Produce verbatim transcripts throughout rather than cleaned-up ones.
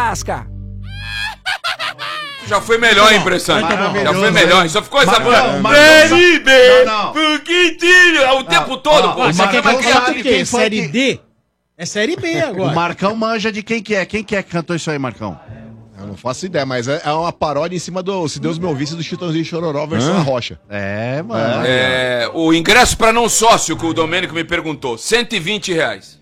lasca. Já foi melhor, hein, impressante? Já foi melhor. Só ficou essa Marcão, boa. Série B! Pouquinho! O tempo todo, pô. Mas quem Marcão que canta sabe o quê? quem foi Série que- D? É Série B agora. O Marcão manja de quem que é. Quem que é que cantou isso aí, Marcão? Eu não faço ideia, mas é é uma paródia em cima do Se Deus Me Ouvisse do Chitãozinho e Chororó versão Hã? a Rocha. É, mano. É, o ingresso pra não sócio, que o Domênico me perguntou, cento e vinte reais.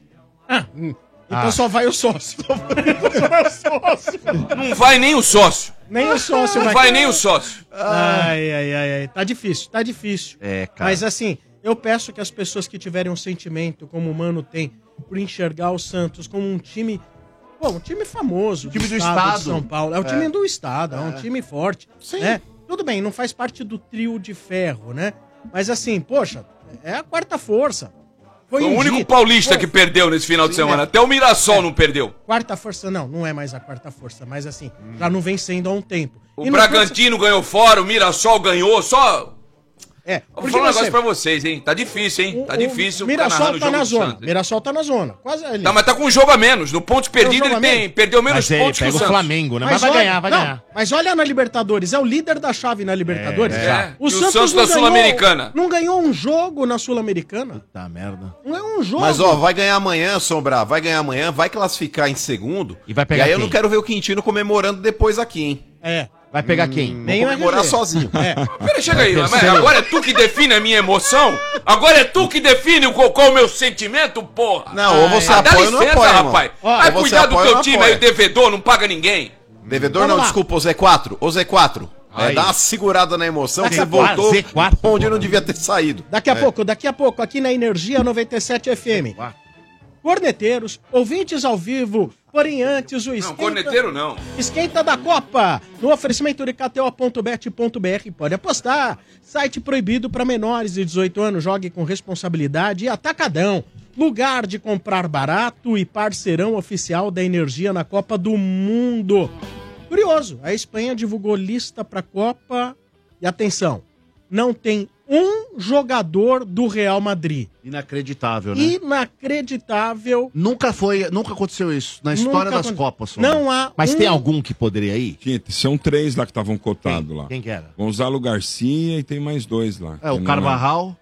Então só vai o sócio. Só vai o sócio. Não vai nem o sócio. Nem o sócio Não vai. vai nem o sócio. Ai, ai, ai, ai. Tá difícil, tá difícil. É, cara. Mas assim, eu peço que as pessoas que tiverem um sentimento, como o Mano tem, por enxergar o Santos como um time. Pô, um time famoso. Time do de estado. São Paulo. É o time do estado, é, um time forte. Sim. Né? Tudo bem, não faz parte do trio de ferro, né? Mas assim, poxa, é a quarta força. Foi o um único dia- paulista Pô, que perdeu nesse final de Sim, semana. é. Até o Mirassol não perdeu. Quarta força, não, não é mais a quarta força, mas assim, já não vem sendo há um tempo. O E no Bragantino ganhou fora, o Mirassol ganhou, só... É, Vou porque falar um negócio você- pra vocês, hein? Tá difícil, hein? Tá o- difícil O Mirassol narrando tá o jogo na do zona. Santos, hein? Mirassol tá na zona. Quase ali. Tá, mas tá com um jogo a menos. No pontos perdidos Tem um ele jogo a tem, menos. perdeu menos Mas aí pontos que o pega o Santos. Flamengo, né? Mas, vai olha- ganhar, vai não, ganhar. Mas olha na Libertadores, é o líder da chave na Libertadores. É. O E o Santos, Santos não da ganhou- Sul-Americana. Não ganhou um jogo na Sul-Americana. Tá merda. Não é um jogo. Mas, ó, vai ganhar amanhã, Sombra. Vai ganhar amanhã, vai classificar em segundo. E vai pegar aí eu quem? não quero ver o Quintino comemorando depois aqui, hein? É. Vai pegar quem? Vou Nem o comemorar R G. sozinho. É. Pera, chega aí. Mas terceiro. agora é tu que define a minha emoção? Agora é tu que define qual, qual é o meu sentimento, porra? Não, ou você Ah, dá apoia ou não licença, apoia, irmão. rapaz. Ó, Vai ou você cuidar do apoia ou teu não time apoia. aí, devedor, não paga ninguém. Devedor Vamos não, lá. desculpa, o Z quatro. O Z quatro. É, Aí. dá uma segurada na emoção que Daqui você a voltou Z quatro, onde porra. não devia ter saído. Daqui a pouco, daqui a pouco, aqui na Energia noventa e sete F M. Corneteiros, ouvintes ao vivo, porém antes o Não, esquenta... corneteiro não. Esquenta da Copa, no oferecimento de K T O ponto bet ponto B R, pode apostar. Site proibido para menores de dezoito anos, jogue com responsabilidade e Atacadão. Lugar de comprar barato e parceirão oficial da Energia na Copa do Mundo. Curioso, a Espanha divulgou lista para a Copa e atenção, não tem um jogador do Real Madrid. Inacreditável, né? Inacreditável. Nunca foi, nunca aconteceu isso na história Nunca das aconte- Copas. Sombra. Não há Mas um... tem algum que poderia ir? Tinha, são três lá que estavam cotados lá. Quem que era? Gonzalo Garcia e tem mais dois lá. É, o Eu não Carvajal,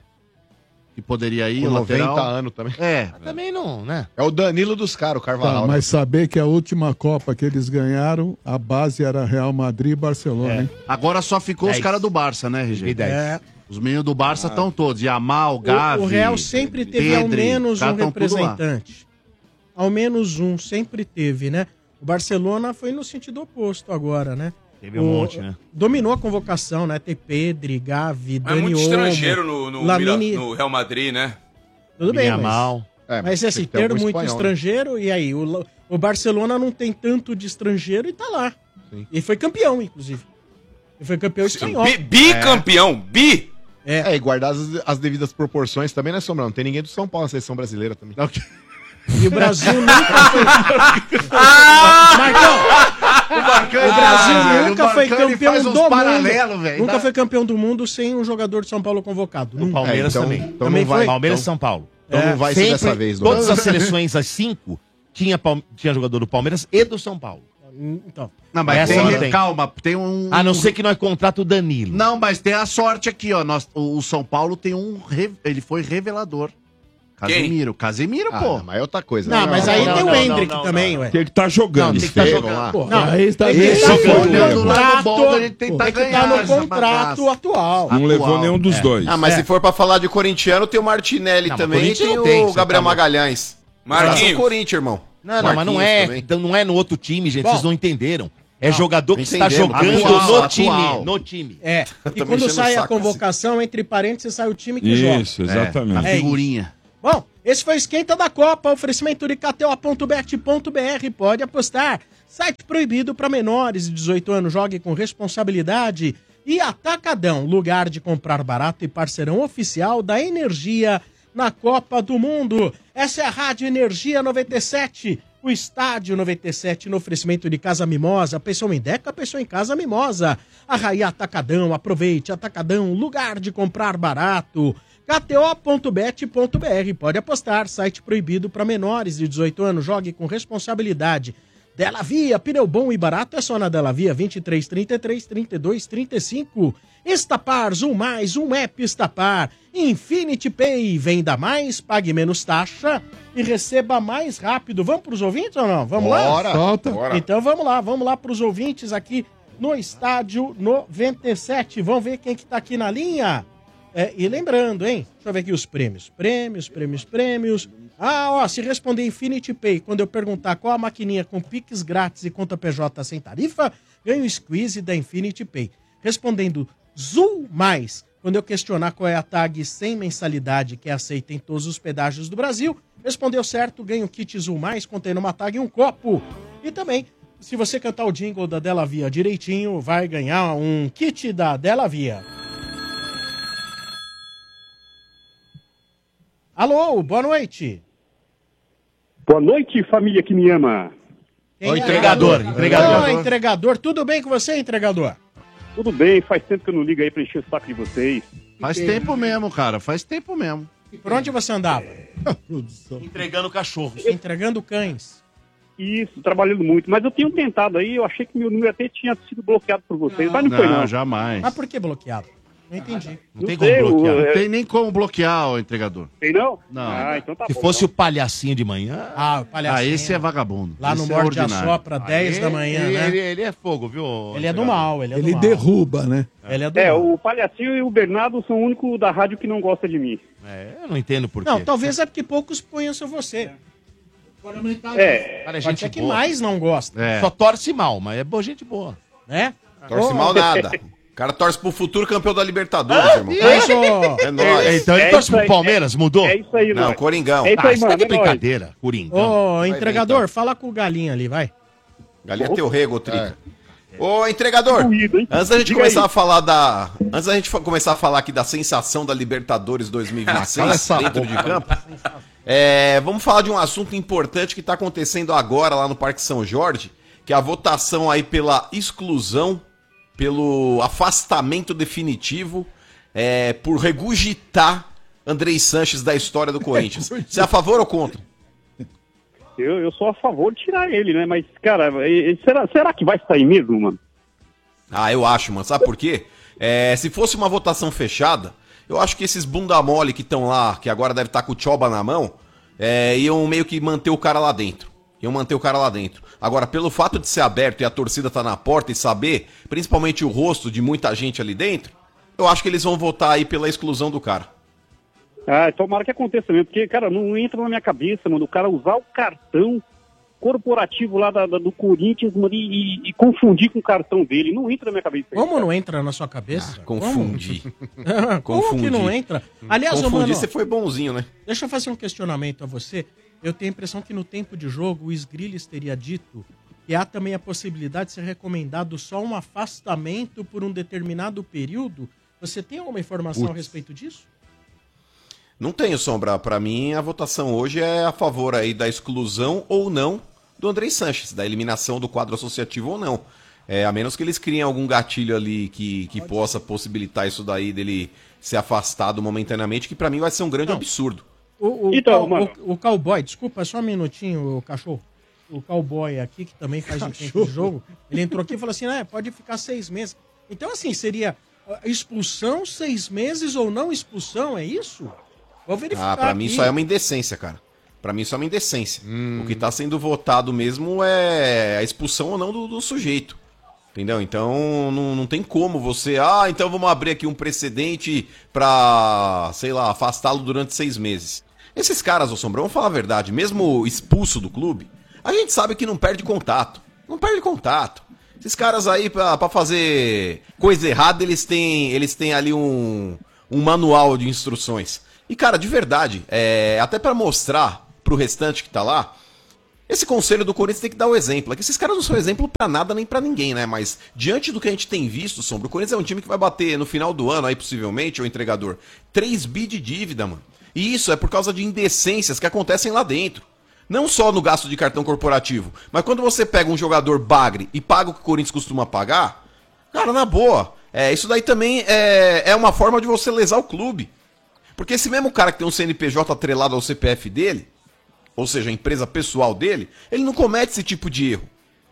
que poderia ir, Com o lateral. noventa anos também. É, Também não, né? É o Danilo dos caras, o Carvalhal. Tá, né? mas saber que a última Copa que eles ganharam, a base era Real Madrid e Barcelona, hein? agora só ficou os dez. caras do Barça, né, R G? E dez. É, Os meninos do Barça estão todos. Yamal, o, Gavi. o Real sempre teve ao Pedri, menos os caras um tão tudo lá. representante. Ao menos um, sempre teve, né? O Barcelona foi no sentido oposto agora, né? Teve um O- monte, né? Dominou a convocação, né? Tem Pedri, Gavi, Mas é Dani muito Olmo, estrangeiro no, no, Lamine... Mira- no Real Madrid, né? Tudo bem, mas... Yamal. É, Mas tem assim, que ter ter algum muito espanhol, né? estrangeiro, e aí? O, o Barcelona não tem tanto de estrangeiro e tá lá. Sim. E foi campeão, inclusive. E foi campeão espanhol. Bi- Bicampeão, bi. É, e guardar as, as devidas proporções também, né, Sombra? Não tem ninguém do São Paulo na seleção brasileira também. E o Brasil nunca foi. Ah! Marcão! O Barcão, O Brasil ah, nunca o foi Barcão, ele campeão faz do uns mundo. paralelo, velho. Nunca Dá- foi campeão do mundo sem um jogador de São Paulo convocado. O Nunca. Palmeiras É, então- também. então Também não vai, foi? Palmeiras e então- São Paulo. Então É, não vai ser Sempre, dessa vez, não. todas as seleções, as cinco, tinha, Palme- tinha jogador do Palmeiras e do São Paulo. Então. Não, mas Essa tem, não tem. calma, tem um... A não ser que nós contrata o Danilo. Não, mas tem a sorte aqui, ó. Nós, o, o São Paulo tem um... re- Ele foi revelador. Casemiro. Casemiro, Ah, pô. mas é outra coisa. Não, mas aí não, tem não, o Hendrick não, não, também, não. ué. Tem que estar jogando. Não, tem que tá Estevão jogando. lá. Pô, não, Aí está tem que esse tá foi no o olhando erro. lá no contrato, bolo, a gente tentar tem que ganhar tá no essa contrato bagaça. atual. Não levou Atual. nenhum dos dois. Ah, mas É. se for pra falar de corintiano, tem o Martinelli Não, mas também e Corinthians tem não o tem, você Gabriel tá louco. Magalhães. Marquinhos. É o Corinthians, irmão. Não, não, mas não Marquinhos é, também. então não é no outro time, gente, Bom. vocês não entenderam. É jogador que está Entendemos. jogando Atual, no atual. time, no time. É. Eu E tô quando mexendo sai no a saco, convocação, entre parênteses, sai o time que joga. Isso, A exatamente. É figurinha. Bom, esse foi o Esquenta da Copa, oferecimento de K T O ponto bet ponto B R, pode apostar. Site proibido para menores de dezoito anos, jogue com responsabilidade. E Atacadão, lugar de comprar barato e parceirão oficial da Energia na Copa do Mundo. Essa é a Rádio Energia noventa e sete, o Estádio noventa e sete no oferecimento de Casa Mimosa. Pessoa em Deca, pessoa em Casa Mimosa. Arraia Atacadão, aproveite Atacadão, lugar de comprar barato. K T O ponto bet ponto B R, pode apostar, site proibido para menores de dezoito anos, jogue com responsabilidade. Della Via, pneu bom e barato é só na Della Via, vinte e três, trinta e três, trinta e dois, trinta e cinco. Estapar, Zoom Mais, um app Estapar. Infinity Pay, venda mais, pague menos taxa e receba mais rápido. Vamos para os ouvintes ou não? Vamos Bora. lá? Solta. Bora. Então vamos lá, vamos lá para os ouvintes aqui no Estádio noventa e sete. Vamos ver quem que tá aqui na linha. É, e lembrando, hein? Deixa eu ver aqui os prêmios. Prêmios, prêmios, prêmios. Ah, ó, se responder Infinity Pay, quando eu perguntar qual a maquininha com Pix grátis e conta P J sem tarifa, ganho o squeeze da Infinity Pay. Respondendo Zul Mais, quando eu questionar qual é a tag sem mensalidade que é aceita em todos os pedágios do Brasil, respondeu certo, ganha o kit Zul Mais, contendo uma tag e um copo. E também, se você cantar o jingle da Della Via direitinho, vai ganhar um kit da Della Via. Alô, boa noite. Boa noite, família que me ama. Quem Ô, é? entregador, entregador. Ô, entregador. Tudo bem com você, entregador? Tudo bem, faz tempo que eu não ligo aí pra encher o saco de vocês. Faz tempo mesmo, cara. Faz tempo mesmo. Por onde você andava? Entregando cachorros. Entregando cães. Isso, trabalhando muito. Mas eu tenho tentado aí, eu achei que meu número até tinha sido bloqueado por vocês, mas não, foi não. jamais. Mas por que bloqueado? Não entendi. Não tem Não como sei, bloquear. o- Não tem nem como bloquear o entregador. Tem não? Não. Ah, então tá Se bom. fosse então. o palhacinho de manhã. Ah, o palhacinho. Ah, esse é vagabundo. Lá no Esse é Morde a ordinário. Sopra, dez da manhã, ele, né? ele, ele é fogo, viu? Ele é do mal, ele é do Ele mal. derruba, né? Ele é do É, mal. o Palhacinho e o Bernardo são o único da rádio que não gosta de mim. É, eu não entendo por quê. Não, talvez é porque poucos conheçam você. É, Cara, é Pode gente ser que boa. mais não gosta, É. Só torce mal, mas é boa, gente boa. né? Torce Ô, mal nada. O cara torce pro futuro campeão da Libertadores, irmão. Mas, ô, É nóis. Então ele É torce isso pro aí, Palmeiras, mudou? é isso aí, Não, mano. Coringão. É isso Ah, aí, isso tá mano. de é nóis. brincadeira, Coringão. ô, entregador, fala com o galinha ali, vai. Galinha teu rego, Trica. Ô, entregador, Doído, hein? antes da gente Diga começar aí. a falar da... Antes da gente fa- começar a falar aqui da sensação da Libertadores dois mil e vinte e seis dentro de campo, é, vamos falar de um assunto importante que está acontecendo agora lá no Parque São Jorge, que é a votação aí pela exclusão, pelo afastamento definitivo, é, por regurgitar Andrei Sanches da história do Corinthians. Você é a favor ou contra? Eu, eu sou a favor de tirar ele, né? Mas, cara, e- e será, será que vai sair mesmo, mano? Ah, eu acho, mano. Sabe por quê? É, se fosse uma votação fechada, eu acho que esses bunda mole que estão lá, que agora deve estar com o Tchoba na mão, é, iam meio que manter o cara lá dentro. Iam manter o cara lá dentro. Agora, pelo fato de ser aberto e a torcida tá na porta e saber, principalmente o rosto de muita gente ali dentro, eu acho que eles vão votar aí pela exclusão do cara. Ah, tomara que aconteça mesmo, porque, cara, não entra na minha cabeça, mano, o cara usar o cartão corporativo lá da, da- do Corinthians, mano, e, e- e confundir com o cartão dele. Não entra na minha cabeça. Como não entra na sua cabeça? Confundir. Como, Como que Confundir. não entra? Aliás, ô, Confundir, mano, você foi bonzinho, né? deixa eu fazer um questionamento a você. Eu tenho a impressão que no tempo de jogo o Sgrillis teria dito que há também a possibilidade de ser recomendado só um afastamento por um determinado período. Você tem alguma informação a respeito disso? Não tenho, Sombra. Pra mim, a votação hoje é a favor aí da exclusão ou não do Andrei Sanches, da eliminação do quadro associativo ou não. É, a menos que eles criem algum gatilho ali que, que possa possibilitar isso daí dele ser afastado momentaneamente, que pra mim vai ser um grande Não. absurdo. O, o, Então, cow- mano. o, o cowboy, desculpa, só um minutinho, o cachorro. O cowboy aqui, que também faz o tempo de jogo, ele entrou aqui e falou assim, ah, pode ficar seis meses. Então, assim, seria ah, expulsão, seis meses ou não expulsão, é isso? Vou verificar Ah, pra mim aqui. isso aí é uma indecência, cara. Pra mim isso é uma indecência. O que tá sendo votado mesmo é a expulsão ou não do, do sujeito. Entendeu? Então não, não tem como você... Ah, então vamos abrir aqui um precedente pra, sei lá, afastá-lo durante seis meses. Esses caras, ô Sombra, vamos falar a verdade, mesmo expulso do clube, a gente sabe que não perde contato. Não perde contato. Esses caras aí, pra, pra fazer coisa errada, eles têm, eles têm ali um, um manual de instruções. E, cara, de verdade, é, até pra mostrar pro restante que tá lá, esse conselho do Corinthians tem que dar o exemplo. É que esses caras não são exemplo pra nada nem pra ninguém, né? Mas, diante do que a gente tem visto, Sombra, o Corinthians é um time que vai bater no final do ano, aí possivelmente, o entregador, três bi de dívida, mano. E isso é por causa de indecências que acontecem lá dentro. Não só no gasto de cartão corporativo, mas quando você pega um jogador bagre e paga o que o Corinthians costuma pagar, cara, na boa, é, isso daí também é, é uma forma de você lesar o clube. Porque esse mesmo cara que tem um C N P J atrelado ao C P F dele, ou seja, a empresa pessoal dele, ele não comete esse tipo de erro.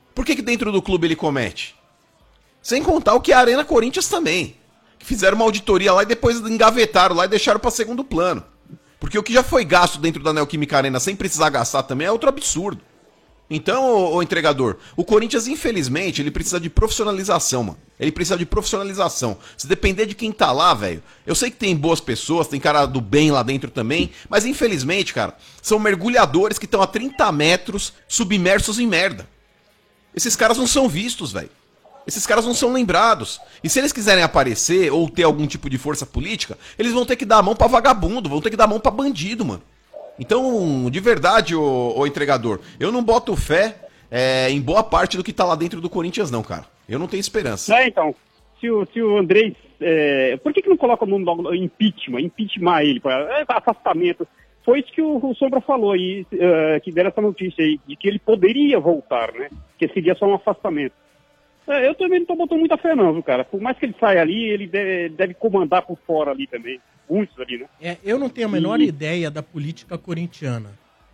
Por que, que dentro do clube ele comete? Sem contar o que é a Arena Corinthians também. Que fizeram uma auditoria lá e depois engavetaram lá e deixaram para segundo plano. Porque o que já foi gasto dentro da Neoquímica Arena sem precisar gastar também é outro absurdo. Então, ô, ô entregador, o Corinthians, infelizmente, ele precisa de profissionalização, mano. Ele precisa de profissionalização. Se depender de quem tá lá, velho, eu sei que tem boas pessoas, tem cara do bem lá dentro também, mas infelizmente, cara, são mergulhadores que estão a trinta metros submersos em merda. Esses caras não são vistos, velho. Esses caras não são lembrados. E se eles quiserem aparecer ou ter algum tipo de força política, eles vão ter que dar a mão pra vagabundo, vão ter que dar a mão pra bandido, mano. Então, de verdade, ô, ô entregador, eu não boto fé é, em boa parte do que tá lá dentro do Corinthians, não, cara. Eu não tenho esperança. É, então, se o, se o Andrés... É, por que, que não coloca o nome do impeachment? Impeachment ele, pra, é, afastamento. Foi isso que o, o Sombra falou aí, uh, que deram essa notícia aí, de que ele poderia voltar, né? Que seria só um afastamento. É, eu também não tô botando muita fé não, viu, cara? Por mais que ele saia ali, ele deve, deve comandar por fora ali também. Muitos ali, né? É, eu não tenho a menor e... ideia da política corintiana.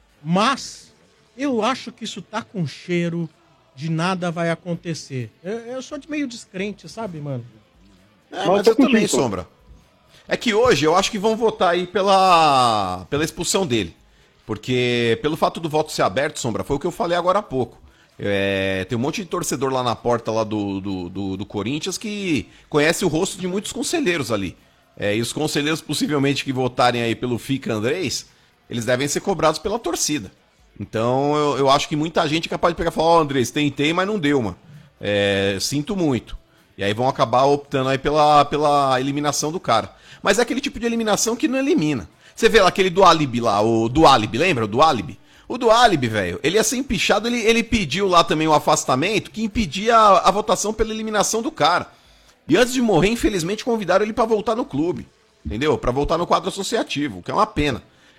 Mas eu acho que isso tá com cheiro de nada vai acontecer. Eu, eu sou de meio descrente, sabe, mano? É, mas, mas eu também, contigo, Sombra. É que hoje eu acho que vão votar aí pela, pela expulsão dele. Porque pelo fato do voto ser aberto, Sombra, foi o que eu falei agora há pouco. É, tem um monte de torcedor lá na porta lá do, do, do, do Corinthians que conhece o rosto de muitos conselheiros ali. É, e os conselheiros possivelmente que votarem aí pelo Fica Andrés, eles devem ser cobrados pela torcida. Então eu, eu acho que muita gente é capaz de pegar e falar, ó, oh, Andrés, tentei, mas não deu, mano. É, sinto muito. E aí vão acabar optando aí pela, pela eliminação do cara. Mas é aquele tipo de eliminação que não elimina. Você vê lá aquele do Alibi lá, o do Alibi, lembra? O do Alibi? O do Alibi, velho, ele ia ser empichado, ele, ele pediu lá também o afastamento que impedia a, a votação pela eliminação do cara. E antes de morrer, infelizmente, convidaram ele pra voltar no clube, entendeu? Pra voltar no quadro associativo, que é uma pena.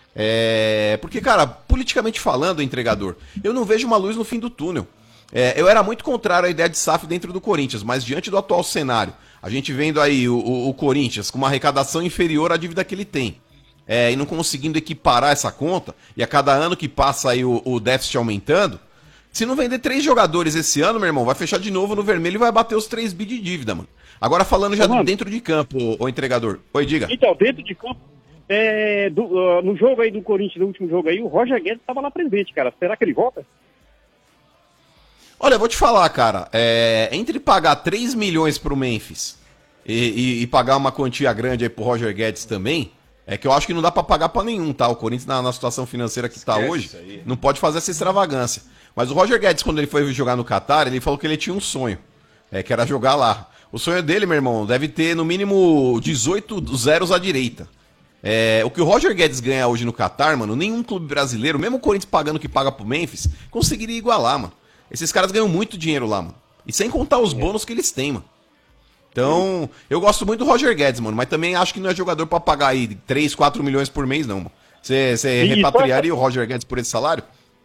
É... Porque, cara, politicamente falando, entregador, eu não vejo uma luz no fim do túnel. É, eu era muito contrário à ideia de S A F dentro do Corinthians, mas diante do atual cenário, a gente vendo aí o, o, o Corinthians com uma arrecadação inferior à dívida que ele tem, É, e não conseguindo equiparar essa conta, e a cada ano que passa aí o, o déficit aumentando, se não vender três jogadores esse ano, meu irmão, vai fechar de novo no vermelho e vai bater os três bi de dívida, mano. Agora falando já mano, dentro de campo, o, o entregador. Oi, diga. Então, dentro de campo, é, do, uh, no jogo aí do Corinthians, no último jogo aí, o Roger Guedes estava lá presente, cara. Será que ele volta? Olha, eu vou te falar, cara, é, entre pagar três milhões pro Memphis e, e, e pagar uma quantia grande aí pro Roger Guedes também, é que eu acho que não dá pra pagar pra nenhum, tá? O Corinthians, na, na situação financeira que Esquece tá hoje, não pode fazer essa extravagância. Mas o Roger Guedes, quando ele foi jogar no Catar, ele falou que ele tinha um sonho, é, que era jogar lá. O sonho dele, meu irmão, deve ter no mínimo dezoito zeros à direita. É, o que o Roger Guedes ganha hoje no Catar, mano, nenhum clube brasileiro, mesmo o Corinthians pagando o que paga pro Memphis, conseguiria igualar, mano. Esses caras ganham muito dinheiro lá, mano. E sem contar os bônus que eles têm, mano. Então, eu gosto muito do Roger Guedes, mano, mas também acho que não é jogador pra pagar aí três, quatro milhões por mês, não, mano. Você repatriaria o Roger Guedes por esse salário?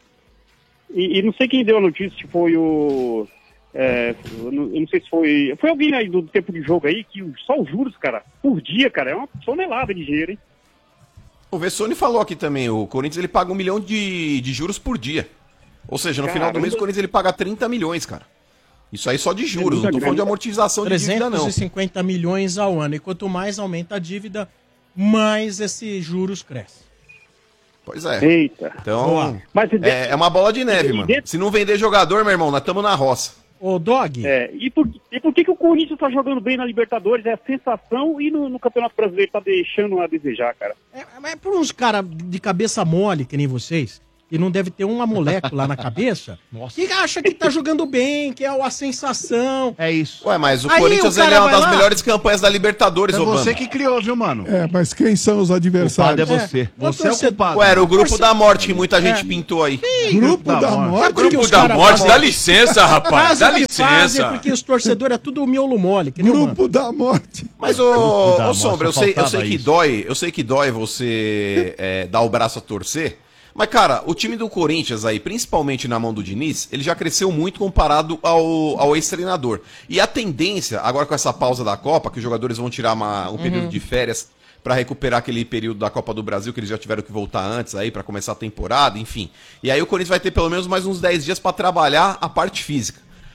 E, e não sei quem deu a notícia, se foi o... É, eu, não, eu não sei se foi... Foi alguém aí do tempo de jogo aí, que só os juros, cara, por dia, cara, é uma tonelada de dinheiro, hein? O Vessone falou aqui também, o Corinthians ele paga um milhão de, de juros por dia. Ou seja, no Caramba. final do mês o Corinthians ele paga trinta milhões, cara. Isso aí só de juros, é não tô falando de amortização de dívida, não. trezentos e cinquenta milhões ao ano. E quanto mais aumenta a dívida, mais esses juros crescem. Pois é. Eita. Então, Mas, é, é uma bola de neve, mano. Se não vender jogador, meu irmão, nós estamos na roça. Ô, Dog. É, e, por, e por que, que o Corinthians tá jogando bem na Libertadores? É a sensação e no, no Campeonato Brasileiro tá deixando a desejar, cara. É, é por uns caras de cabeça mole, que nem vocês, e não deve ter uma molécula na cabeça, Nossa. que acha que tá jogando bem, que é a sensação. É isso. Ué, mas o Aí Corinthians o ele é uma das lá... melhores campanhas da Libertadores, É Obama. Você que criou, viu, mano? É, mas quem são os adversários? O culpado é você. É. Você é o culpado. Ué, era o grupo da morte que muita gente é. pintou aí. Sim, grupo da, da morte? morte? Grupo da morte, dá licença, rapaz, dá licença. Porque os torcedores é tudo miolo mole. Que grupo da morte. Mas, ô, ô Sombra, eu sei, eu sei que dói, eu sei que dói você é, dar o braço a torcer. Mas, cara, o time do Corinthians aí, principalmente na mão do Diniz, ele já cresceu muito comparado ao, ao ex-treinador. E a tendência, agora com essa pausa da Copa, que os jogadores vão tirar uma, um período uhum. de férias para recuperar aquele período da Copa do Brasil, que eles já tiveram que voltar antes aí para começar a temporada, enfim. E aí o Corinthians vai ter pelo menos mais uns dez dias para trabalhar a parte física.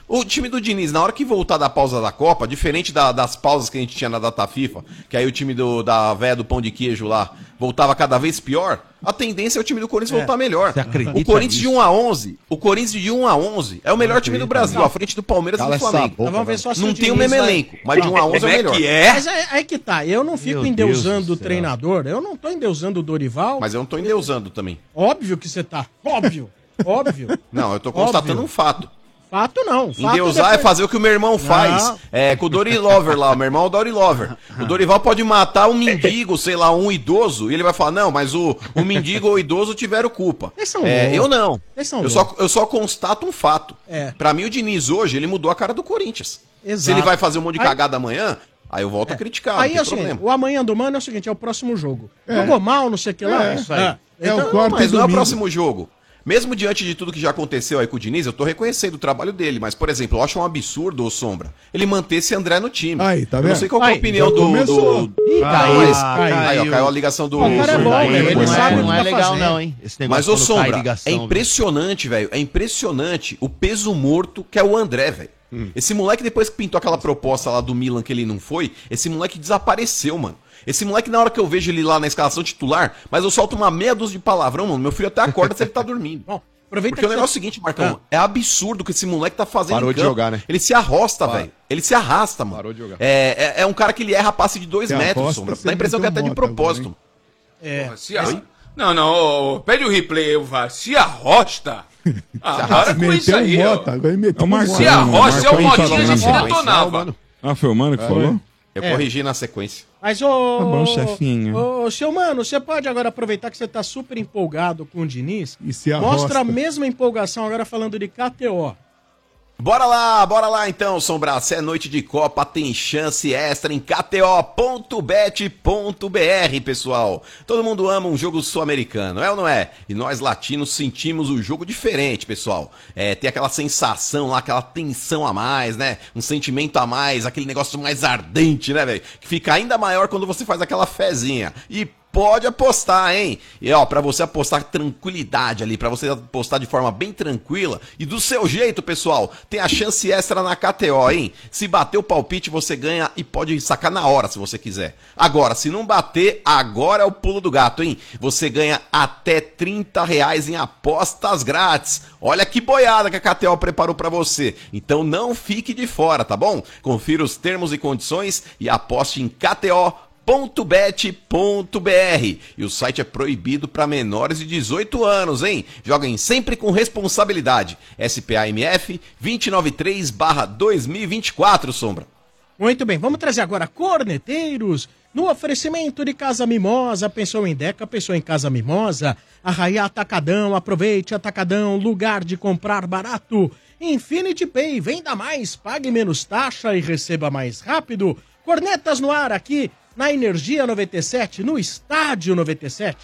O time do Diniz, na hora que voltar da pausa da Copa, diferente da- das pausas que a gente tinha na data FIFA, que aí o time do, da véia do pão de queijo lá voltava cada vez pior, a tendência é o time do Corinthians É. voltar melhor. Você acredita O Corinthians de nisso? um a onze, o Corinthians de um a onze é o melhor time do Brasil, à frente do Palmeiras e Cala do essa Flamengo. boca, Então vamos ver só se Não o tem o Diniz mesmo vai- elenco, mas de um a onze é o Como é melhor. que é? Mas é, é que tá, eu não fico Meu endeusando Deus o do treinador, eu não tô endeusando o Dorival. Mas eu não tô endeusando também. Óbvio que você tá, óbvio, óbvio. Não, eu tô constatando Óbvio. um fato. Fato não. Fato Endeusar é depois- fazer o que o meu irmão faz. Não. É, com o Dori Lover lá, o meu irmão é o Dori Lover. O Dorival pode matar um mendigo, sei lá, um idoso, e ele vai falar, não, mas o, o mendigo ou o idoso tiveram culpa. Eles são É, loucos. eu não. Eles são Eu só, eu só constato um fato. É. Pra mim, o Diniz hoje, ele mudou a cara do Corinthians. Exato. Se ele vai fazer um monte de Aí- cagada amanhã, aí eu volto a criticar, Aí não é o tem seguinte, problema. o amanhã do Mano é o seguinte, é o próximo jogo. Jogou mal, não sei o que lá. É, isso aí. aí. É o Então, quarto Mas não é o domingo. próximo jogo. Mesmo diante de tudo que já aconteceu aí com o Diniz, eu tô reconhecendo o trabalho dele. Mas, por exemplo, eu acho um absurdo, ô Sombra, ele manter esse André no time. Aí, tá Eu vendo? não sei qual que é a Aí, opinião já do... começou. do... Ih, Ah, caiu, mas- caiu. Aí, ó, caiu a ligação do... Pô, o cara é bom, Daí velho, ele não sabe é, o que não é tá legal fazendo. não, hein? Esse negócio Mas, ô quando cai Sombra, ligação, é viu? impressionante, velho. É impressionante o peso morto que é o André, velho. Esse moleque, depois que pintou aquela proposta lá do Milan que ele não foi, esse moleque desapareceu, mano. Esse moleque, na hora que eu vejo ele lá na escalação titular, mas eu solto uma meia dúzia de palavrão, mano, meu filho até acorda se ele tá dormindo. Bom, aproveita Porque o que negócio é você- o seguinte, Marcão, é absurdo o que esse moleque tá fazendo Parou em de campo. jogar, né? Ele se arrosta, velho. Ele se arrasta, mano. Parou de jogar. É, é, é um cara que ele erra passe de dois Se metros, arrosta, Sombra. você Dá a impressão que é até meteu de moto propósito. É, Se a... Não, não, ô, pede o replay, eu vá. Se arrosta. Ah, para com isso Meteu aí, ó. moto, agora ele meteu É o Marcão. moto. Se arrosta, é o Marcão modinho, a falando gente isso. detonava. Ah, foi o Mano que falou? Eu É. corrigi na sequência. Mas, ô. Tá bom, chefinho. Ô, seu mano, você pode agora aproveitar que você tá super empolgado com o Diniz. E se arrosta. Mostra a mesma empolgação agora falando de K T O. Bora lá, bora lá então, Sombra. Se é noite de Copa, tem chance extra em K T O ponto bet ponto b r, pessoal. Todo mundo ama um jogo sul-americano, é ou não é? E nós latinos sentimos o jogo diferente, pessoal. É, tem aquela sensação lá, aquela tensão a mais, né? Um sentimento a mais, aquele negócio mais ardente, né, velho? Que fica ainda maior quando você faz aquela fezinha. E pode apostar, hein? E ó, pra você apostar tranquilidade ali, pra você apostar de forma bem tranquila e do seu jeito, pessoal, tem a chance extra na K T O, hein? Se bater o palpite, você ganha e pode sacar na hora, se você quiser. Agora, se não bater, agora é o pulo do gato, hein? Você ganha até trinta reais em apostas grátis. Olha que boiada que a K T O preparou pra você. Então não fique de fora, tá bom? Confira os termos e condições e aposte em K T O ponto bet ponto b r. E o site é proibido para menores de dezoito anos, hein? Joguem sempre com responsabilidade. S P A M F dois nove três barra dois mil e vinte e quatro, Sombra. Muito bem, vamos trazer agora corneteiros. No oferecimento de Casa Mimosa, pensou em Deca, pensou em Casa Mimosa. Arraiá Atacadão, aproveite Atacadão, lugar de comprar barato. Infinity Pay, venda mais, pague menos taxa e receba mais rápido. Cornetas no ar aqui na Energia noventa e sete, no Estádio noventa e sete.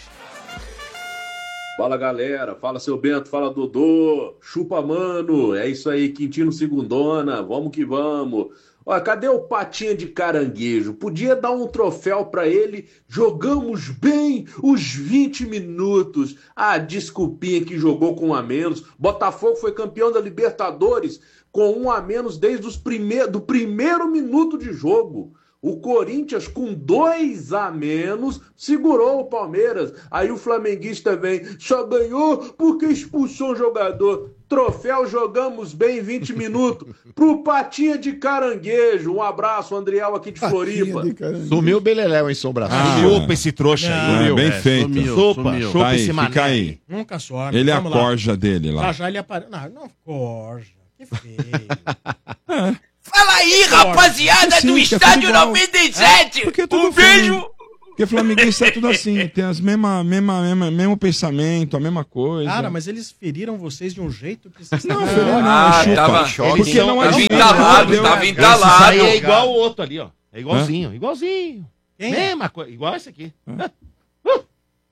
Fala galera, fala seu Bento, fala Dodô, chupa mano, é isso aí, Quintino Segundona, vamos que vamos. Olha, cadê o Patinha de Caranguejo? Podia dar um troféu pra ele, jogamos bem os vinte minutos. Ah, desculpinha que jogou com um a menos, Botafogo foi campeão da Libertadores com um a menos desde os prime... do primeiro minuto de jogo. O Corinthians, com dois a menos, segurou o Palmeiras. Aí o flamenguista vem, só ganhou porque expulsou um jogador. Troféu, jogamos bem vinte minutos. Pro Patinha de Caranguejo. Um abraço, Andriel aqui de Floripa. Sumiu o Beleléu, hein, Sombra? Ah, Chupa esse trouxa aí. É, Sumiu. bem É, feito. sumiu, Chupa, Sumiu. chupa Tá aí, esse mané. fica aí. Nunca some. Ele é a Vamos lá. corja dele lá. Já já ele aparece. Não, não corja. Que feio. Fala aí, rapaziada Sim, do que é Estádio futebol. noventa e sete! É, porque é tudo Um beijo! Flamengo. Porque flamenguista é tudo assim, tem as mesma, mesma, mesma, mesmo pensamento, a mesma coisa. Cara, mas eles feriram vocês de um jeito que vocês Não, estavam- feriram não, Ah, chupa. tava- Porque Eles são- não tava adianta, entalado, entendeu? tava Esse entalado. aí é igual o outro ali, ó. É igualzinho, igualzinho. Quem? Mesma coisa, igual esse aqui.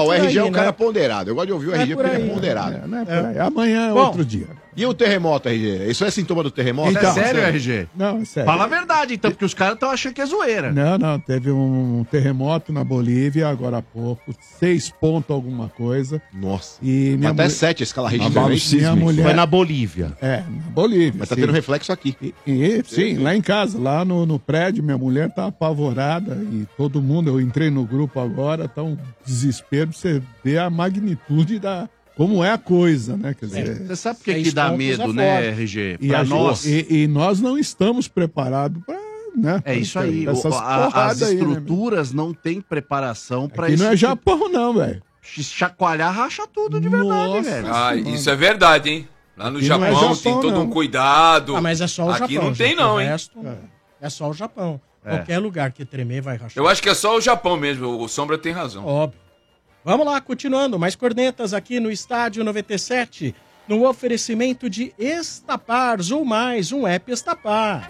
Ó, o por R G é aí, um cara né? ponderado. Eu gosto de ouvir o Não é R G por porque ele aí. é ponderado. É, não é por aí. Amanhã é Bom, outro dia. E o terremoto, R G? Isso é sintoma do terremoto? Então, é sério, R G? Não, é sério. Fala a verdade, então, porque os caras estão achando que é zoeira. Não, não, teve um terremoto na Bolívia agora há pouco, seis pontos alguma coisa. Nossa. E minha Até mulher- sete, escala Minha Richter. minha mulher... Foi na Bolívia. É, na Bolívia. Mas tá sim. tendo reflexo aqui. E, e- sim, lá em casa, lá no, no prédio, minha mulher tá apavorada e todo mundo, eu entrei no grupo agora, tá um desespero, você vê a magnitude da... Como é a coisa, né? Quer dizer, Você sabe por que, seis que dá pontos medo, é né, forte. R G? E, Pra a nós. gente- e, e nós não estamos preparados para, né? É isso aí. Essas O- a- as porradas aí, né, meu? estruturas não têm preparação pra Aqui isso. não é Japão, não, velho. Chacoalhar, racha tudo de verdade, velho. Ah, isso é verdade, hein? Lá no Aqui não é Japão, Japão, tem todo não. um cuidado. Ah, mas é só o Aqui Japão. não tem, gente. não, O hein? resto, é só o Japão. É. Qualquer lugar que tremer vai rachar. Eu acho que é só o Japão mesmo. O Sombra tem razão. Óbvio. Vamos lá, continuando. Mais cornetas aqui no Estádio noventa e sete. No oferecimento de Estapar, ou mais, um app Estapar.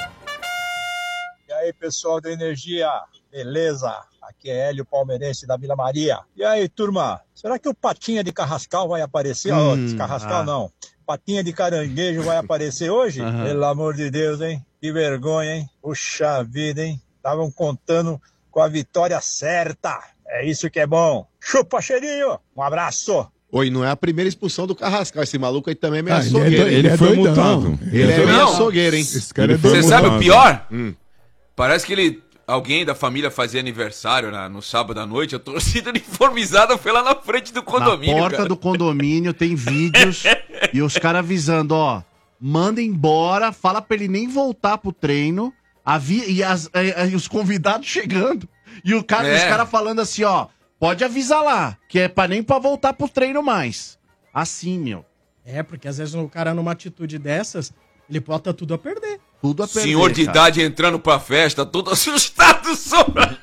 E aí, pessoal da Energia, beleza? Aqui é Hélio Palmeirense da Vila Maria. E aí, turma, será que o Patinha de Carrascal vai aparecer? Ó, Hum, Carrascal ah. não. Patinha de Caranguejo vai aparecer hoje? Aham. Pelo amor de Deus, hein? Que vergonha, hein? Puxa vida, hein? Estavam contando com a vitória certa. É isso que é bom. Chupa, cheirinho. Um abraço. Oi, não é a primeira expulsão do Carrascal. Esse maluco aí também é meio Ah, ele é açougueiro. do- hein? ele é foi doidão. multado. Ele é meio Não. açougueiro, hein? Esse cara é Você doido. sabe o pior? Hum. Parece que ele, alguém da família fazia aniversário na- no sábado à noite, a torcida uniformizada foi lá na frente do condomínio, Na porta cara. do condomínio tem vídeos e os caras avisando, ó, manda embora, fala pra ele nem voltar pro treino, avi e, as- e- e os convidados chegando. E o cara, É. os caras falando assim, ó, pode avisar lá, que é pra nem pra voltar pro treino mais. Assim, meu. É, porque às vezes o cara numa atitude dessas, ele bota tudo a perder. Tudo a perder, Senhor de cara. idade entrando pra festa, todo assustado, Sombra.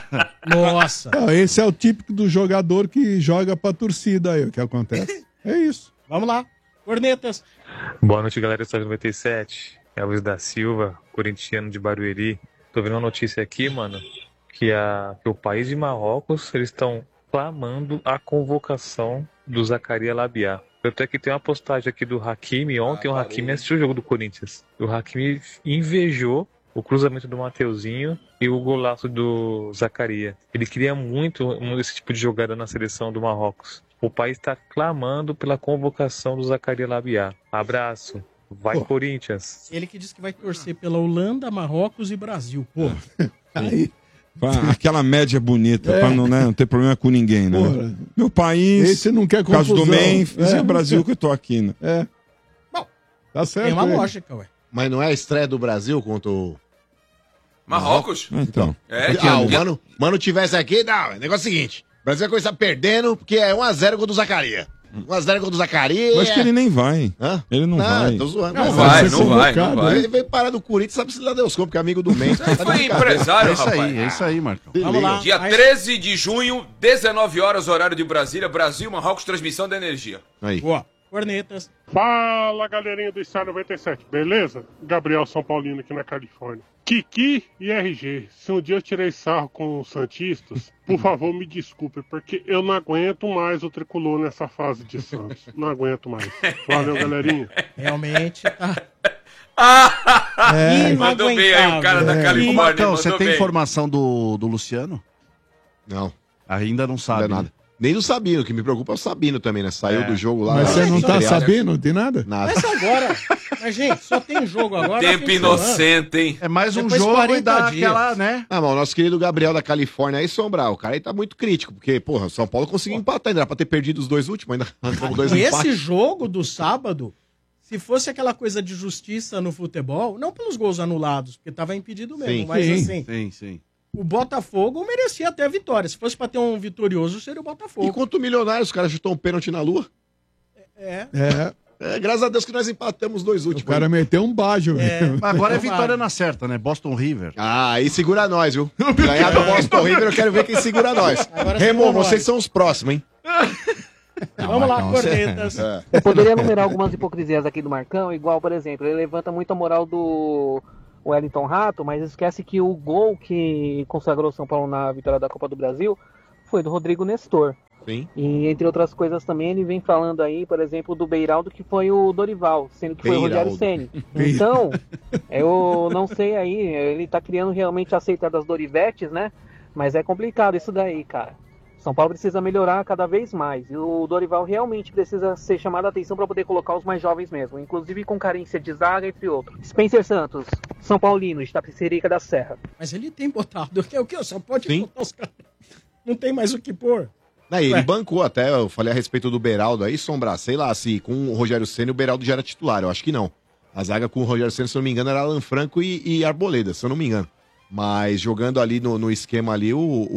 Nossa. Não, esse é o típico do jogador que joga pra torcida aí, o que acontece. É isso. Vamos lá. Cornetas. Boa noite, galera. Estádio noventa e sete. É o Luiz da Silva, corintiano de Barueri. Tô vendo uma notícia aqui, mano, que, a, que o país de Marrocos, eles estão clamando a convocação do Zacarias Labiá. Eu até que tem uma postagem aqui do Hakimi. Ontem o Hakimi assistiu o jogo do Corinthians. O Hakimi invejou o cruzamento do Mateuzinho e o golaço do Zacarias. Ele queria muito um- esse tipo de jogada na seleção do Marrocos. O país está clamando pela convocação do Zacarias Labiá. Abraço. Vai, Pô. Corinthians. Ele que disse que vai torcer pela Holanda, Marrocos e Brasil. Pô. Aí. Pra aquela média bonita, É. pra não, né, não ter problema com ninguém, né? Porra. Meu país, Esse não quer caso do confusão. Memphis, É. é o Brasil que eu tô aqui, né? É. Tá certo. Tem uma ele. lógica, ué. Mas não é a estreia do Brasil contra o... Marrocos? Então. É, ah, o dia- mano, mano tivesse aqui, não, o negócio é o seguinte, o Brasil vai começar perdendo, porque é um a zero gol do Zacarias. um a zero gol do Zacarias. Eu acho que ele nem vai. Hã? Ele não, Não, vai. tô zoando. Não Não vai, vai, não vai, não vai. Ele veio parar do Corinthians, sabe se lá Deus compra, porque é amigo do Mendes. Ele foi empresário, É isso rapaz. aí, é isso aí, Marcão. Vamos lá. Dia mais- treze de junho, dezenove horas, horário de Brasília, Brasil, Marrocos, transmissão da energia. Aí. Boa. Cornetas. Fala, galerinha do Estádio noventa e sete, beleza? Gabriel São Paulino aqui na Califórnia. Kiki e R G, se um dia eu tirei sarro com os Santistas, por favor me desculpe, porque eu não aguento mais o tricolor nessa fase de Santos. Não aguento mais. Valeu, galerinha. Realmente tá. É. Mandou bem aí o cara da É. Califórnia. Marcão, você mandou tem bem. informação do, do Luciano? Não, Ainda não não sabe. é nada. Nem do Sabino, o que me preocupa é o Sabino também, né? Saiu É. do jogo lá. Mas você não tá estreado. sabendo de nada? Nada. Mas agora. Mas, gente, só tem jogo agora. Tempo fim de semana. inocente, hein? É mais um Depois jogo e quarenta dá dias. aquela, né? Ah, mas o nosso querido Gabriel da Califórnia aí, Sombrar, o cara aí tá muito crítico, porque, porra, o São Paulo conseguiu empatar, ainda era pra ter perdido os dois últimos, ainda arrancamos dois E esse empates. jogo do sábado, se fosse aquela coisa de justiça no futebol, não pelos gols anulados, porque tava impedido mesmo, Sim. mas Sim. assim, Sim, sim. o Botafogo merecia até a vitória. Se fosse pra ter um vitorioso, seria o E Botafogo. contra o Milionário, os caras chutou um pênalti na lua. É. É. É, graças a Deus que nós empatamos os dois O últimos. cara meteu um bajo, É. velho. Mas agora é Então vitória vale. na certa, né? Boston River. Ah, aí segura nós, viu? Ganhar do Boston River, eu quero ver quem segura nós. Agora Remo, segura nós. vocês são os próximos, hein? Vamos lá, cornetas. É. Eu poderia enumerar algumas hipocrisias aqui do Marcão, igual, por exemplo, ele levanta muito a moral do Wellington Rato, mas esquece que o gol que consagrou o São Paulo na vitória da Copa do Brasil foi do Rodrigo Nestor. Sim. E entre outras coisas também, ele vem falando aí, por exemplo, do Beiraldo, que foi o Dorival, sendo que foi o Rogério Ceni. Então, eu não sei aí, ele tá criando realmente a seita das Dorivetes, né? Mas é complicado isso daí, cara. São Paulo precisa melhorar cada vez mais. E o Dorival realmente precisa ser chamado a atenção para poder colocar os mais jovens mesmo, inclusive com carência de zaga, entre outros. Spencer Santos, São Paulino, Itapecerica da Serra. Mas ele tem botado. O que? O que? Só pode botar os caras. Não tem mais o que pôr. Aí, ele Ué. bancou até, eu falei a respeito do Beraldo aí, Sombra, sei lá, se com o Rogério Ceni o Beraldo já era titular, eu acho que não. A zaga com o Rogério Ceni, se eu não me engano, era Alan Franco e, e Arboleda, se eu não me engano. Mas jogando ali no, no esquema ali, o,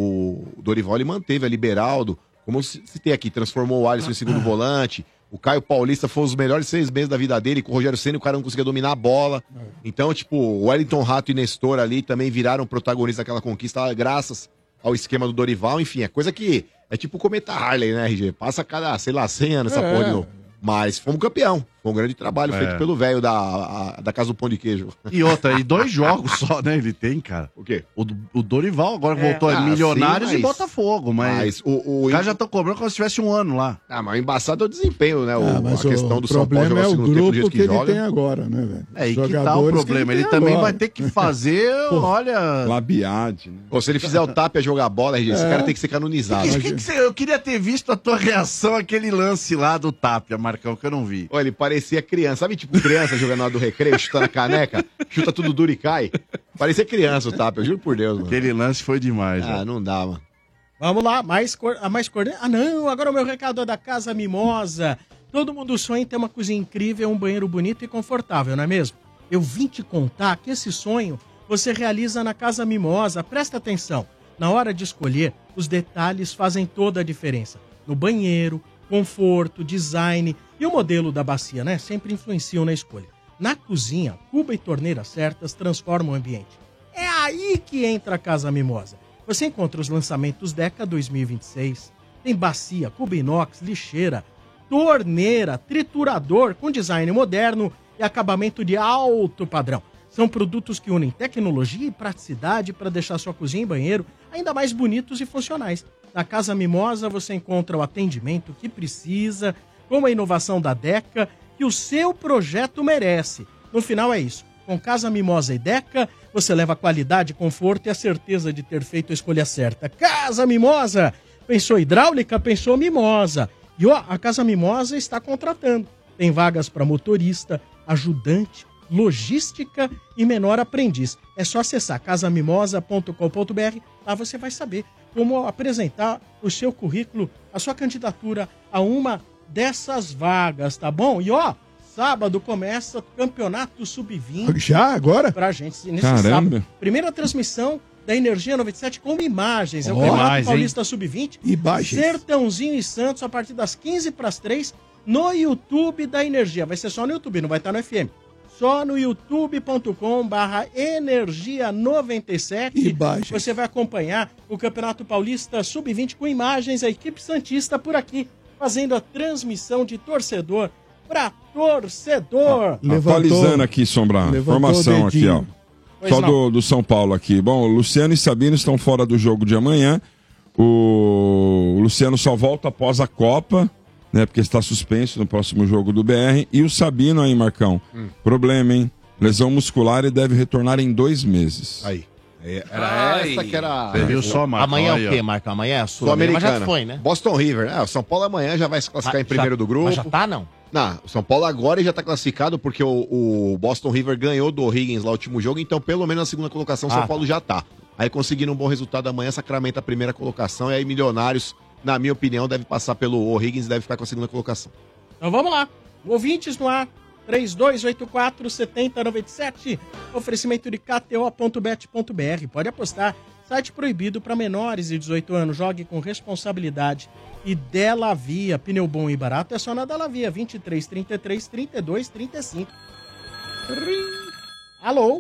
o Dorival ele manteve ali Beraldo, como se, se tem aqui, transformou o Alisson em segundo volante, o Caio Paulista foi os melhores seis meses da vida dele, com o Rogério Ceni o cara não conseguia dominar a bola. Então, tipo, o Wellington Rato e Nestor ali também viraram protagonistas daquela conquista, graças ao esquema do Dorival, enfim, é coisa que é tipo o Cometa Harley, né, R G? Passa cada, sei lá, cem anos essa É. porra de novo. Mas fomos campeão. Foi um grande trabalho É. feito pelo velho da, a- da Casa do Pão de Queijo. E outra, e dois jogos só, né? Ele tem, cara. O quê? O, o Dorival agora É. voltou a Ah, Milionários sim, e mas- Botafogo, mas, mas o, o... os caras já estão cobrando como se tivesse um ano lá. Ah, mas o embaçado é o desempenho, né? O, Ah, mas a questão o do São Paulo problema jogar é o o segundo tempo do grupo jeito que, que, ele joga. tem agora, né, velho? É, e que tal o Jogadores que problema? ele Ele tem também agora. vai ter que fazer, Pô. olha... Labiade, né? Pô, se ele fizer o Tapia jogar bola, R G, esse É. cara tem que ser canonizado. Que- que que cê- eu queria ter visto a tua reação àquele lance lá do Tapia, Marcão, que eu não vi. Olha, ele parecia criança. Sabe, tipo, criança jogando na hora do recreio, chutando a caneca, chuta tudo duro e cai? Parecia criança o Tapia, eu juro por Deus, mano. Aquele lance foi demais, Ah, velho. não dá, mano. Vamos lá, mais cor... a mais cor... Ah, não, agora o meu recado é da Casa Mimosa. Todo mundo sonha em ter uma cozinha incrível, um banheiro bonito e confortável, não é mesmo? Eu vim te contar que esse sonho você realiza na Casa Mimosa. Presta atenção, na hora de escolher, os detalhes fazem toda a diferença. No banheiro, conforto, design e o modelo da bacia, né? Sempre influenciam na escolha. Na cozinha, cuba e torneira certas transformam o ambiente. É aí que entra a Casa Mimosa. Você encontra os lançamentos Deca dois mil e vinte e seis. Tem bacia, cuba inox, lixeira, torneira, triturador com design moderno e acabamento de alto padrão. São produtos que unem tecnologia e praticidade para deixar sua cozinha e banheiro ainda mais bonitos e funcionais. Na Casa Mimosa você encontra o atendimento que precisa, com a inovação da Deca que o seu projeto merece. No final é isso. Com Casa Mimosa e Deca, você leva qualidade, conforto e a certeza de ter feito a escolha certa. Casa Mimosa! Pensou hidráulica? Pensou Mimosa. E ó, a Casa Mimosa está contratando. Tem vagas para motorista, ajudante, logística e menor aprendiz. É só acessar casa mimosa ponto com ponto b r. Lá você vai saber como apresentar o seu currículo, a sua candidatura a uma dessas vagas, tá bom? E ó, sábado começa o Campeonato sub vinte. Já, agora? Pra gente, nesse Caramba. sábado. Primeira transmissão da Energia noventa e sete com imagens. É o Ó, Campeonato imagem, Paulista sub vinte. Imagens. Sertãozinho e Santos a partir das quinze para as três no YouTube da Energia. Vai ser só no YouTube, não vai estar no F M. Só no youtube ponto com barra energia noventa e sete. Imagens. Você vai acompanhar o Campeonato Paulista sub vinte com imagens, a equipe santista por aqui, fazendo a transmissão de torcedor para torcedor. Atualizando aqui, Sombra. levantou Informação o aqui, dedinho. ó. Pois Só não. do, do São Paulo aqui. Bom, Luciano e Sabino estão fora do jogo de amanhã. O Luciano só volta após a Copa, né? Porque está suspenso no próximo jogo do B R. E o Sabino aí, Marcão. Hum. Problema, hein? Lesão muscular e deve retornar em dois meses. Aí. Era Ai. essa que era... Você viu só, Marcão? Amanhã é aí, o ó. quê, Marco? Amanhã é a Sul-Americana. Sul-Americana. Mas já foi, né? Boston River. É, o São Paulo amanhã já vai se classificar Mas em primeiro já- do grupo. Mas já tá, não? Não, o São Paulo agora já tá classificado porque o, o Boston River ganhou do O'Higgins lá o último jogo, então pelo menos na segunda colocação o São Ah, Paulo já tá. Aí conseguindo um bom resultado amanhã, sacramenta a primeira colocação e aí Milionários, na minha opinião, deve passar pelo O'Higgins e deve ficar com a segunda colocação. Então vamos lá. Ouvintes no ar. três dois oito quatro, sete zero nove sete. Oferecimento de K T O ponto bet ponto b r. Pode apostar. Site proibido para menores de dezoito anos. Jogue com responsabilidade. E Dela Via. Pneu bom e barato é só na Dela Via. vinte e três, trinta e três, trinta e dois, trinta e cinco. Alô?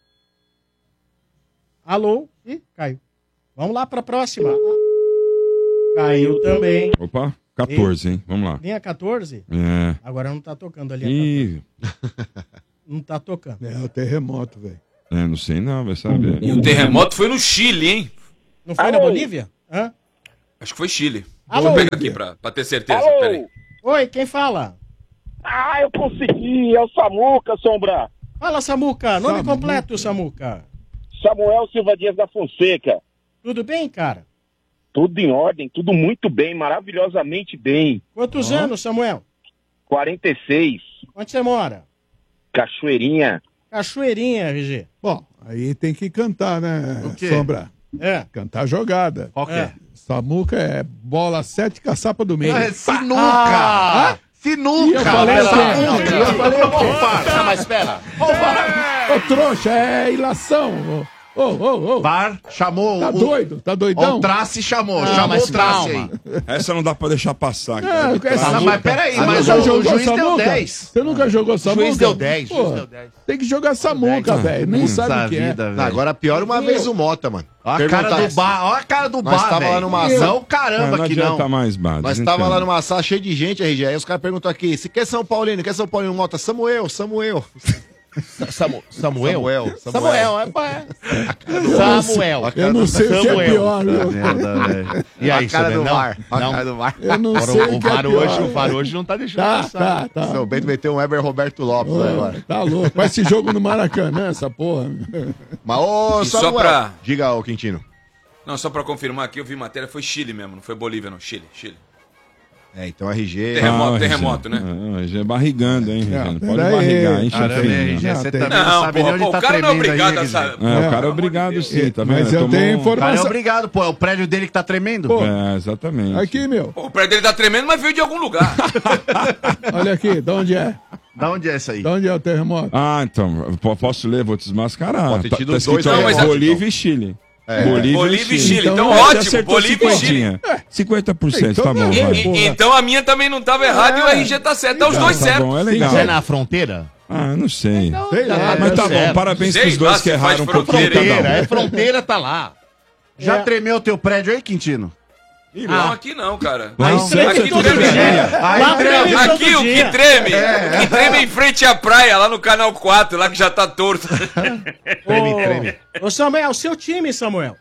Alô? Ih, caiu. Vamos lá para a próxima. Caiu também. Opa, catorze, hein? Vamos lá. Linha quatorze? É. Agora não tá tocando ali. a Ih, quatorze. Não tá tocando. É o terremoto, velho. é, não sei não, vai saber. E o terremoto foi no Chile, hein? Não foi na Bolívia? Hã? Acho que foi Chile. Alô? Vou pegar aqui pra, pra ter certeza. Alô? Peraí. Oi, quem fala? Ah, eu consegui, é o Samuca, Sombra. Fala, Samuca. Nome Samuca. completo, Samuca. Samuel Silva Dias da Fonseca. Tudo bem, cara? Tudo em ordem, tudo muito bem, maravilhosamente bem. Quantos oh. anos, Samuel? quarenta e seis. Onde você mora? Cachoeirinha. Cachoeirinha, R G. Bom, aí tem que cantar, né, O quê? Sombra? É. Cantar jogada. Qual que é? Samuca é bola sete, caçapa do meio. É sinuca! Ah! Ah, sinuca! E eu falei o quê? Não, Eu falei o quê? Ah, mas espera. Ô, trouxa, é ilação. Ô, ô, ô. VAR chamou Tá o... doido? Tá doidão? O Trace chamou, Ah, chamou mas o Trace calma. aí. Essa não dá pra deixar passar. Não, cara. essa- Não, mas peraí, Você mas nunca o, o jogou juiz deu Samuca? dez. Você nunca jogou Samuca? juiz deu dez, Pô, juiz deu dez. Tem que jogar Samuca, velho. Nem Puta sabe o que é. vida, velho. Agora pior uma vez o Mota, mano. Ó a cara Perguntar- do bar, ó a cara do Nós bar, tava lá velho. numa Não, ação, caramba, É, não que adianta não. mais, Bad. Nós tava lá numa sala cheia de gente, R G. Aí os caras perguntam aqui, se quer São Paulino, quer São Paulino, Mota? Samuel, Samuel. Samu- Samuel? Samuel. Samuel, é pá. Samuel. Eu não sei o que é pior, viu? E aí, a cara do Sombra, não? VAR. A Não. cara do VAR. Eu não Agora, sei o o que é VAR pior. hoje, o VAR hoje não tá deixando Tá, passar. tá, tá. Seu Bento meteu um Weber Roberto Lopes Ô, agora. Tá louco. Com esse jogo no Maracanã, essa porra. Mas, ô, E só Samuel, pra- diga, ô Quintino. Não, só pra confirmar aqui, eu vi matéria, foi Chile mesmo, não foi Bolívia, não. Chile, Chile. É, então R G... Terremoto, Ah, terremoto, né? Ah, R G é barrigando, hein, R G? Não pode peraí. barrigar, hein, Caramba, chefinho? R G, você também não Não, sabe porra, nem onde pô, tá o cara não é tremendo obrigado aí, a R G. saber. É, o cara é obrigado sim, tá vendo? Mas eu Tomou tenho um- O cara é informação. obrigado, pô. É o prédio dele que tá tremendo. Pô. É, exatamente. Aqui, meu. Pô, o prédio dele tá tremendo, mas veio de algum lugar. Olha aqui, de onde é? Da onde é essa aí? De onde é o terremoto? Ah, então, eu po- posso ler, vou desmascarar. Pode ter Tá, tido tá escrito dois aí, terremotos, Bolívia então. e Chile. É. Bolívia, Bolívia e Chile, Então, então você ótimo, acertou Bolívia e Chile. cinquentinha. cinquenta por cento, Então tá bom, não, vai. E- porra. então a minha também não tava errada e o R G tá certo. Tá os dois Tá certos. bom, é legal. Você é na fronteira? Ah, não sei. Sei lá, Mas tá certo. bom, parabéns Sei pros dois lá que se faz erraram um pouquinho fronteira, cada um. É fronteira, tá lá. Já É. tremeu teu prédio aí, Quintino? Não, aqui não, cara. Lá em Lá treme aqui todo treme. dia. Lá treme todo Aqui o que dia. treme, o que treme é em frente à praia, lá no canal quatro, lá que já tá torto. Treme, treme. Ô, Samuel, seu time, Samuel.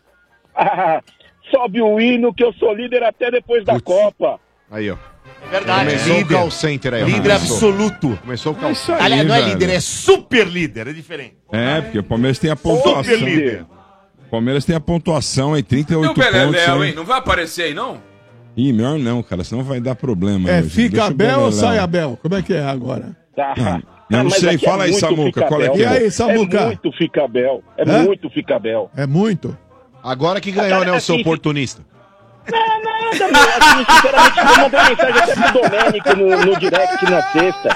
Sobe o hino que eu sou líder até depois da Copa. Aí, ó. Verdade, Começou o líder. call center aí, ó. Líder Começou. absoluto. Começou o call Isso aí, Aliás, não é velho. líder, é super líder, é diferente. É, porque o Palmeiras tem a pontuação. Super líder. O Palmeiras tem a pontuação aí, trinta e E o oito pontos. Beleléu, hein? hein? Não vai aparecer aí, não? Ih, melhor não, cara, senão vai dar problema. É, hoje. fica Deixa o Abel ou Beleléu. sai Abel? Como é que é agora? Tá. Ah, eu não mas sei, aqui fala aí, muito Samuca, Fica qual é Bel. que E aí, Samuca? É muito fica Bel. É Hã? muito fica Bel. É muito? Agora que ganhou, né, o seu Assim, oportunista. Não, nada, meu. Assim, sinceramente, eu mandei mensagem até pro Domênico no, no direct na sexta.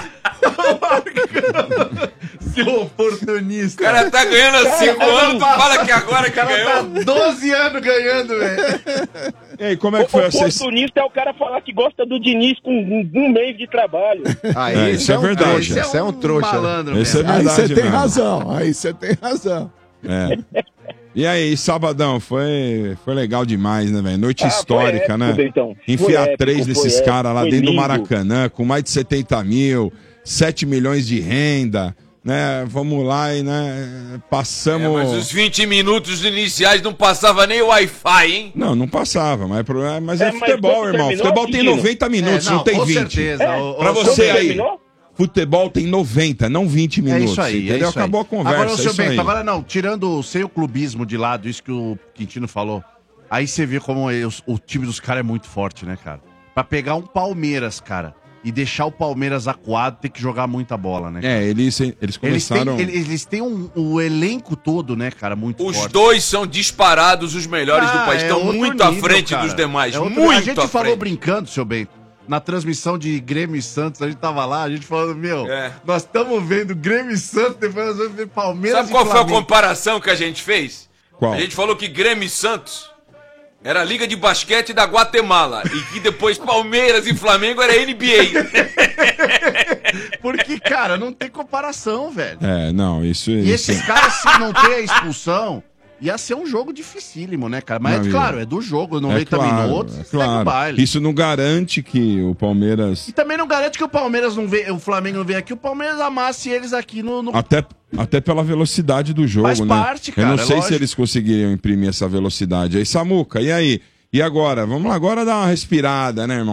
Seu oportunista. O cara tá ganhando há cinco anos, tu fala que agora que cara ganhou. tá doze anos ganhando, velho. E aí, como é que foi a sexta? Oportunista é o cara falar que gosta do Diniz com um, um mês de trabalho. Ah, É, isso é um verdade. trouxa, Isso é um trouxa. malandro, Esse é mesmo. Aí verdade você tem mesmo. razão, aí você tem razão. É. E aí, sabadão, foi, foi legal demais, né, velho? Noite Ah, foi histórica, épico, né? Bentão. Foi Enfiar épico, três foi desses épico, caras lá foi dentro do lindo. Maracanã, com mais de setenta mil, sete milhões de renda, né? Vamos lá e, né, É, passamos... mas os vinte minutos iniciais não passava nem o Wi-Fi, hein? Não, não passava, mas, pro- mas é, É, mas futebol, quando irmão. terminou, Futebol tem Quintino? noventa minutos, É, não, tem com vinte. certeza. É, Ô, ô, Pra seu você Bento, aí, terminou? futebol tem noventa, não vinte É minutos. isso aí, entendeu? é isso aí. Acabou a conversa, Agora, ô, é seu isso aí. Bento, agora não, tirando sem o clubismo de lado, isso que o Quintino falou, aí você vê como é, os- o time dos caras é muito forte, né, cara? Pra pegar um Palmeiras, cara, e deixar o Palmeiras acuado, tem que jogar muita bola, né? É, eles, eles Eles começaram... têm, eles, eles têm um, o elenco todo, né, cara, muito Os forte. dois são disparados os melhores do Ah, país. é Estão outro muito à nível, frente cara. dos demais. É outro- Muito A gente à falou frente. brincando, seu Bento, na transmissão de Grêmio e Santos, a gente tava lá, a gente falando, meu, É. nós estamos vendo Grêmio e Santos, depois nós vamos ver Palmeiras Sabe e qual foi a Flamengo. comparação que a gente fez? Qual? A gente falou que Grêmio e Santos era a Liga de Basquete da Guatemala e que depois Palmeiras e Flamengo era N B A. Porque, cara, não tem comparação, velho. É, não, isso... E isso... esses caras, se não ter a expulsão, ia ser um jogo dificílimo, né, cara? Mas, Não, é claro, é do jogo, no É meio também claro, no outro, é segue o claro. baile. Isso não garante que o Palmeiras... E também não garante que o Palmeiras não vê, o Flamengo não vem aqui, o Palmeiras amasse eles aqui no... no... Até, até pela velocidade do jogo, Faz né? parte, cara, Eu não sei lógico. se eles conseguiriam imprimir essa velocidade aí. Samuca, e aí? E agora? Vamos lá, agora dar uma respirada, né, irmão?